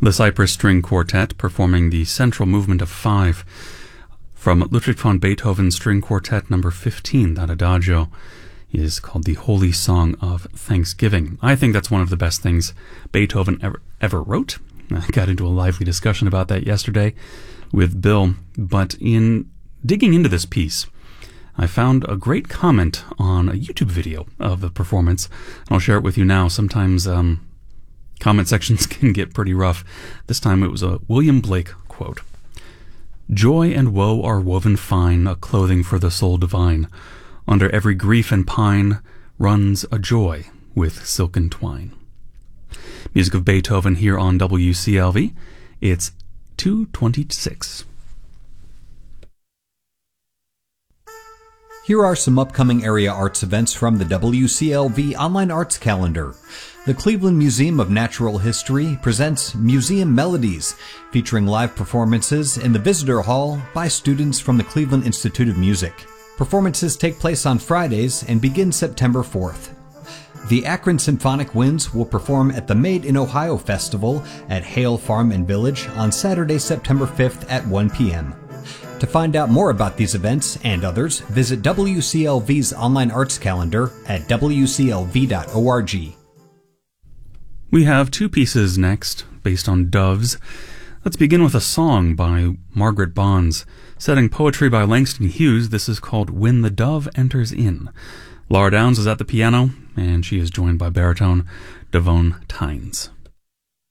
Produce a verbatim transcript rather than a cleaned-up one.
The Cypress String Quartet performing the central movement of five from Ludwig van Beethoven's String Quartet number fifteen. That adagio is called the Holy Song of Thanksgiving. I think that's one of the best things Beethoven ever, ever wrote. I got into a lively discussion about that yesterday with Bill, but in digging into this piece, I found a great comment on a YouTube video of the performance, and I'll share it with you now. Sometimes um, comment sections can get pretty rough. This time it was a William Blake quote. "Joy and woe are woven fine, a clothing for the soul divine. Under every grief and pine runs a joy with silken twine." Music of Beethoven here on W C L V. It's two twenty-six. Here are some upcoming area arts events from the W C L V Online Arts Calendar. The Cleveland Museum of Natural History presents Museum Melodies, featuring live performances in the Visitor Hall by students from the Cleveland Institute of Music. Performances take place on Fridays and begin September fourth. The Akron Symphonic Winds will perform at the Made in Ohio Festival at Hale Farm and Village on Saturday, September fifth at one p.m. To find out more about these events and others, visit W C L V's online arts calendar at w c l v dot org. We have two pieces next, based on doves. Let's begin with a song by Margaret Bonds. Setting poetry by Langston Hughes, this is called When the Dove Enters In. Laura Downs is at the piano, and she is joined by baritone Devon Tynes.